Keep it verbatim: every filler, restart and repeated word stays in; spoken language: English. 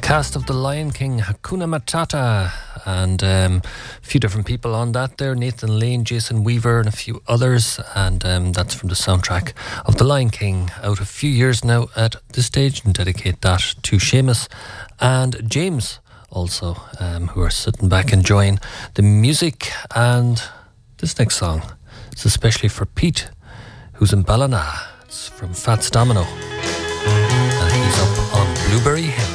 cast of The Lion King, Hakuna Matata, and um, a few different people on that there, Nathan Lane, Jason Weaver and a few others, and um, that's from the soundtrack of The Lion King, out a few years now at this stage, and dedicate that to Seamus and James also, um, who are sitting back enjoying the music. And this next song is especially for Pete, who's in Ballina. It's from Fats Domino, and he's up on Blueberry Hill.